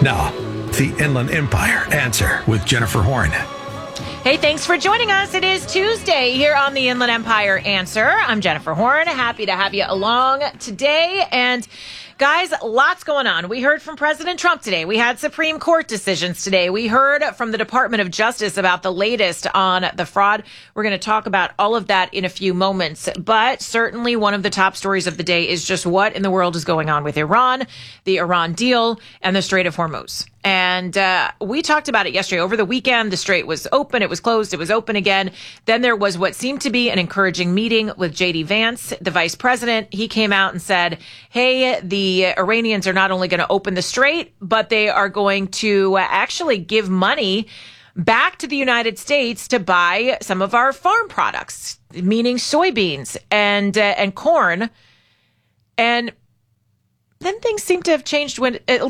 Now, the Inland Empire Answer with Jennifer Horn. Hey, thanks for joining us. It is Tuesday here on the Inland Empire Answer. I'm Jennifer Horn. Happy to have you along today. And guys, lots going on. We heard from President Trump today. We had Supreme Court decisions today. We heard from the Department of Justice about the latest on the fraud. We're going to talk about all of that in a few moments. But certainly one of the top stories of the day is just what in the world is going on with Iran, the Iran deal, and the Strait of Hormuz. And we talked about it yesterday. Over the weekend, the strait was open. It was closed. It was open again. Then there was what seemed to be an encouraging meeting with J.D. Vance, the vice president. He came out and said, hey, the Iranians are not only going to open the strait, but they are going to actually give money back to the United States to buy some of our farm products, meaning soybeans and corn. And then things seem to have changed when